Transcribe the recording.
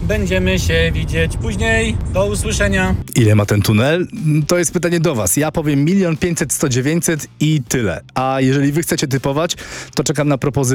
będziemy się widzieć później. Do usłyszenia. Ile ma ten tunel? To jest pytanie do was. Ja powiem 1 500 100 900 i tyle. A jeżeli wy chcecie typować, to czekam na propozycję.